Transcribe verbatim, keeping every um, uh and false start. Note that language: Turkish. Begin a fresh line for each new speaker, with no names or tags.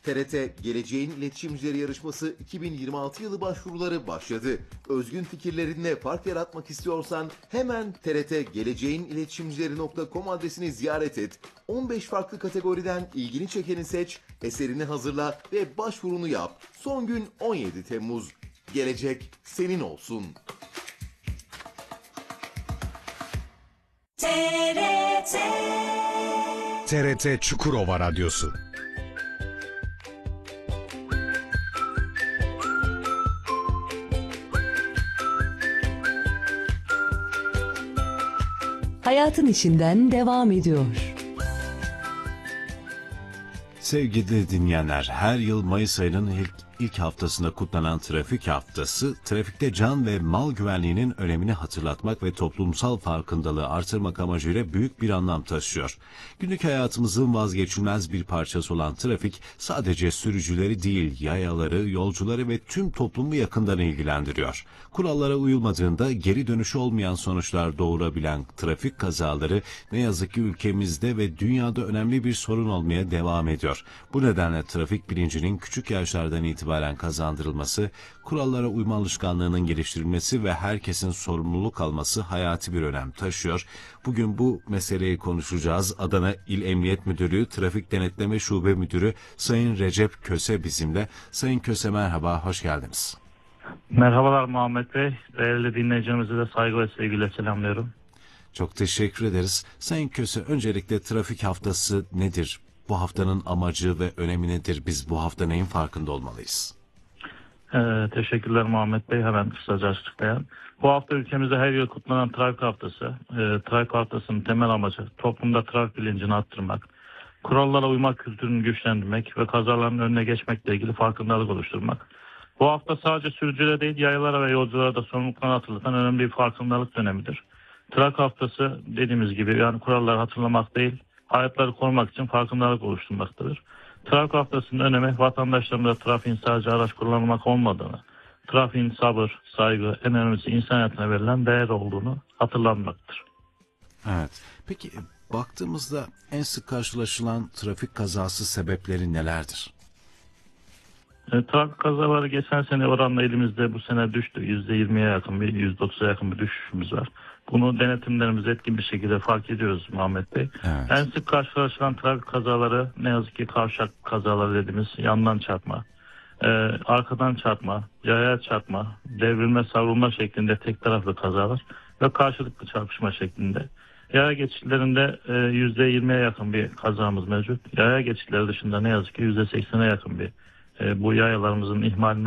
T R T Geleceğin İletişimcileri Yarışması iki bin yirmi altı yılı başvuruları başladı. Özgün fikirlerinle fark yaratmak istiyorsan hemen T R T geleceğin iletişimcileri nokta com adresini ziyaret et. on beş farklı kategoriden ilgini çekeni seç, eserini hazırla ve başvurunu yap. Son gün on yedi Temmuz. Gelecek senin olsun.
T R T
T R T Çukurova Radyosu.
Hayatın içinden devam ediyor.
Sevgili dinleyenler, her yıl Mayıs ayının ilk, ilk haftasında kutlanan Trafik Haftası, trafikte can ve mal güvenliğinin önemini hatırlatmak ve toplumsal farkındalığı artırmak amacıyla büyük bir anlam taşıyor. Günlük hayatımızın vazgeçilmez bir parçası olan trafik, sadece sürücüleri değil, yayaları, yolcuları ve tüm toplumu yakından ilgilendiriyor. Kurallara uyulmadığında geri dönüşü olmayan sonuçlar doğurabilen trafik kazaları ne yazık ki ülkemizde ve dünyada önemli bir sorun olmaya devam ediyor. Bu nedenle trafik bilincinin küçük yaşlardan itibaren kazandırılması, kurallara uyma alışkanlığının geliştirilmesi ve herkesin sorumluluk alması hayati bir önem taşıyor. Bugün bu meseleyi konuşacağız. Adana İl Emniyet Müdürlüğü Trafik Denetleme Şube Müdürü Sayın Recep Köse bizimle. Sayın Köse merhaba, hoş geldiniz.
Merhabalar Muhammed Bey. Değerli dinleyicilerimizi de saygı ve sevgiyle selamlıyorum.
Çok teşekkür ederiz. Sayın Köse, öncelikle trafik haftası nedir? Bu haftanın amacı ve önemi nedir? Biz bu hafta neyin farkında olmalıyız?
Ee, teşekkürler Muhammed Bey. Hemen kısaca açıklayalım. Bu hafta ülkemizde her yıl kutlanan trafik haftası. E, trafik haftasının temel amacı toplumda trafik bilincini arttırmak, kurallara uyma kültürünü güçlendirmek ve kazaların önüne geçmekle ilgili farkındalık oluşturmak. Bu hafta sadece sürücülere değil, yayalara ve yolculara da sorumluluklarını hatırlatan önemli bir farkındalık dönemidir. Trafik haftası dediğimiz gibi yani kuralları hatırlamak değil, hayatları korumak için farkındalık oluşturmaktadır. Trafik haftasının önemi vatandaşlarımıza trafiğin sadece araç kullanmak olmadığını, trafiğin sabır, saygı, en önemlisi insan hayatına verilen değer olduğunu hatırlanmaktır.
Evet. Peki baktığımızda en sık karşılaşılan trafik kazası sebepleri nelerdir?
E, trafik kazaları geçen sene oranla elimizde bu sene düştü. yüzde yirmiye yakın bir, yüzde otuza yakın bir düşüşümüz var. Bunu denetimlerimiz etkin bir şekilde fark ediyoruz Muhammed Bey.
Evet.
En sık karşılaşılan trafik kazaları ne yazık ki kavşak kazaları dediğimiz yandan çarpma, e, arkadan çarpma, yaya çarpma, devrilme savrulma şeklinde tek taraflı kazalar ve karşılıklı çarpışma şeklinde. Yaya geçitlerinde e, yüzde yirmiye yakın bir kazamız mevcut. Yaya geçitleri dışında ne yazık ki yüzde seksene yakın bir e, bu yayalarımızın ihmalinden